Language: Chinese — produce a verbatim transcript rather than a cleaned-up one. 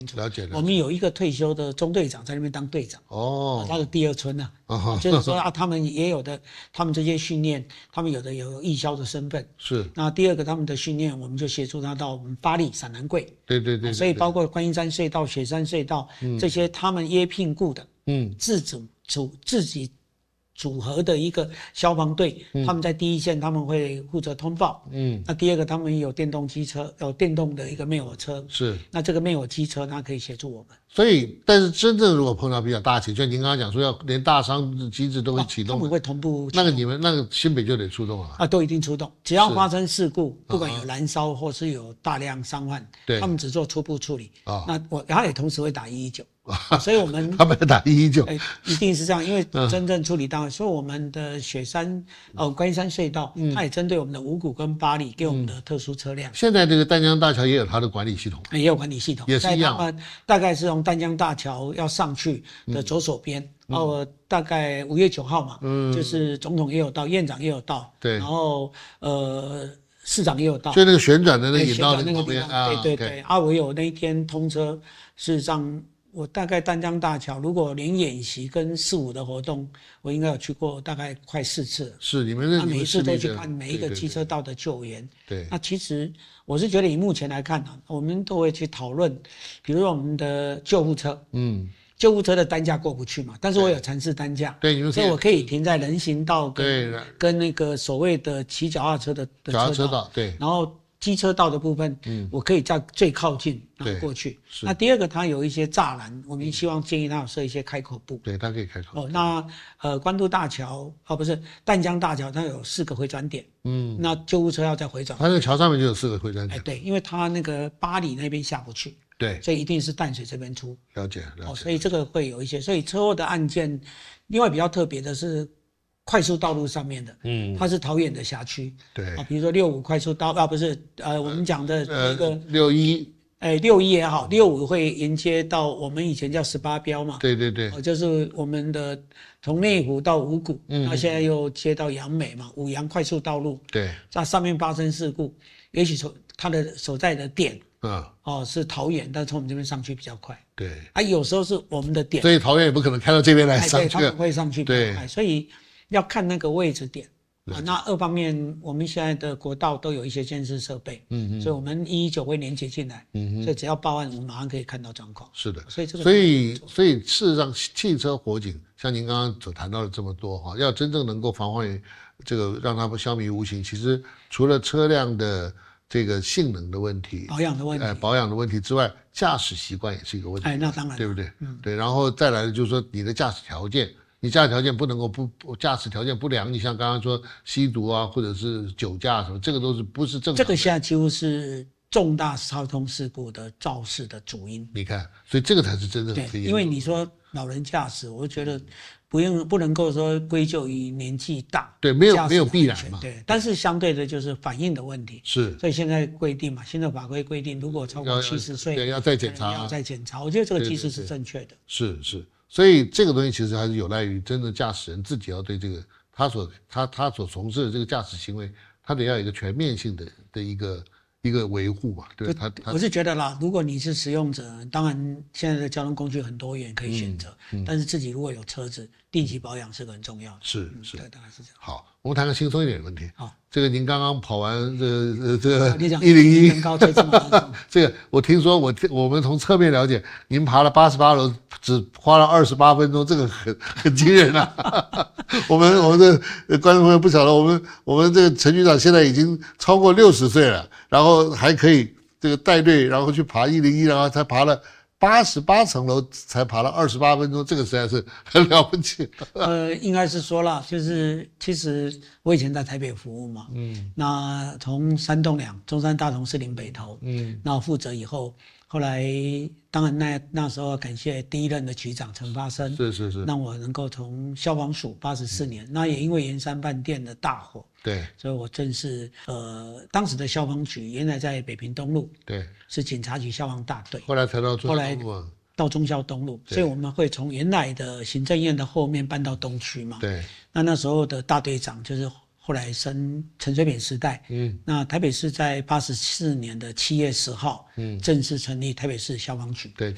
了解了解。 我们有一个退休的中队长在那边当队长， 哦， 他的第二村啊， 哦、 就是说啊，他们也有的，他们这些训练，他们有的有义消的身份。 是。 那第二个他们的训练，我们就协助他到我们巴黎、闪南桂。 对对 对, 对, 对。 所以包括观音山隧道、雪山隧道、嗯、这些他们耶聘雇的，嗯，自主组自己。组合的一个消防队，嗯、他们在第一线，他们会负责通报。嗯，那第二个，他们有电动机车，有电动的一个灭火车。 是， 那这个灭火机车，它可以协助我们。 所以，但是真正如果碰到比较大起，就您刚刚讲说要连大伤机制都会启动、啊， 他们会同步启动。那个你们那个新北就得出动了啊，都一定出动。只要发生事故，不管有燃烧或是有大量伤患，对，他们只做初步处理。啊，那我他也同时会打一一九。所以我们他们打一一九， 哎，一定是这样，因为真正处理到，所以我们的雪山呃观音山隧道，嗯、它也针对我们的五股跟八里给我们的特殊车辆。 现在这个淡江大桥也有它的管理系统， 也有管理系统， 也是一样。 他们大概是从淡江大桥要上去的左手边，然后大概五月九号嘛，嗯，就是总统也有到，院长也有到， 对， 然后呃。市长也有到， 就那个旋转的那个引道那个地方，对对对。啊，我有那一天通车，事实上我大概淡江大桥，如果连演习跟四五的活动，我应该有去过大概快四次了。 是你们那每一次都去看每一个机车道的救援。 对， 那其实我是觉得以目前来看呢，我们都会去讨论，比如说我们的救护车，嗯。救护车的担架过不去嘛，但是我有城市担架， 对，你们所以我可以停在人行道跟跟那个所谓的骑脚踏车的的脚踏车道，对， 然后机车道的部分，嗯，我可以在最靠近然后过去。那第二个，它有一些栅栏，我们希望建议它有设一些开口部， 对，它可以开口。 哦，那呃，关渡大桥哦，不是淡江大桥，它有四个回转点，嗯，那救护车要再回转， 它那个桥上面就有四个回转点， 哎，对，因为它那个八里那边下不去。 对， 所以一定是淡水这边出。 了解，了解。 哦，所以这个会有一些，所以车祸的案件，另外比较特别的是快速道路上面的，嗯，它是桃园的辖区， 对， 啊，比如说六五快速道啊，不是，呃，我们讲的那个六一， 哎，六一也好，六五会迎接到我们以前叫十八标嘛， 对对对， 哦，就是我们的从内湖到五股，嗯，那现在又接到杨美嘛，五杨快速道路， 对， 在上面发生事故，也许从它的所在的点。嗯，哦，是桃园，但从我们这边上去比较快。 对， 啊，有时候是我们的点， 所以桃园也不可能开到这边来上去， 对，他们会上去比较快，所以要看那个位置点。啊，那二方面，我们现在的国道都有一些监视设备，嗯嗯，所以我们一一九会连接进来，嗯嗯，所以只要报案，我们马上可以看到状况。 是的， 所以这个， 所以所以事实上，汽车火警像您刚刚所谈到的这么多哈，要真正能够防患于这个让它不消弭无形，其实除了车辆的这个性能的问题、 保养的问题、 呃、保养的问题之外，驾驶习惯也是一个问题。 哎，那当然， 对不对？嗯，对。然后再来的就是说，你的驾驶条件，你驾驶条件不能够不驾驶条件不良，你像刚刚说吸毒啊，或者是酒驾什么，这个都是不是正常的。 这个现在几乎是重大交通事故的肇事的主因。 你看，所以这个才是真正的。 对，因为你说老人驾驶，我觉得。不用不能够说归咎于年纪大， 对，没有没有必然嘛， 对，但是相对的就是反应的问题， 是， 所以现在规定嘛，新的法规规定，如果超过七十岁， 对，要再检查， 要再检查，我觉得这个技术是正确的， 是是，所以这个东西其实还是有赖于真正驾驶人自己要对这个他所他他所从事的这个驾驶行为，他得要有一个全面性的的一个。一个维护嘛，对他， 我是觉得啦，如果你是使用者，当然现在的交通工具很多元可以选择，嗯嗯、但是自己如果有车子，定期保养是个很重要的。 是是、嗯， 对，大概是这样。 好，我们谈个轻松一点的问题。 好， 这个您刚刚跑完这这个一零一， 这个我听说我我们从侧面了解，您爬了八十八楼，只花了二十八分钟，这个很很惊人啊！我们我们的观众朋友不晓得，我们我们这个陈局长现在已经超过六十岁了，然后还可以这个带队，然后去爬一零一，然后才爬了八十八层楼，才爬了二十八分钟，这个实在是很了不起。 呃，应该是说了，就是其实我以前在台北服务嘛，嗯，那从山栋梁、中山大同、士林北投，嗯，那我负责以后。后来，当然那那时候要感谢第一任的局长陈发生， 是是是， 让我能够从消防署八十四年，嗯、那也因为盐山饭店的大火， 对， 所以我正式呃当时的消防局原来在北平东路， 对， 是警察局消防大队， 后来才到中消东路啊， 到中消东路，所以我们会从原来的行政院的后面搬到东区嘛， 对， 那那时候的大队长就是。后来升陈水扁时代，嗯，那台北市在八十四年的七月十号，嗯，正式成立台北市消防局。 对，